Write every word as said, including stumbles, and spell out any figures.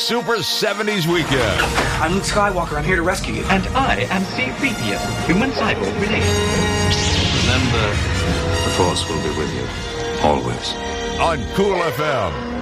Super seventies Weekend. I'm Luke Skywalker. I'm here to rescue you. And I am C three P O, human cyborg relation. Remember, the Force will be with you, always. On Cool F M.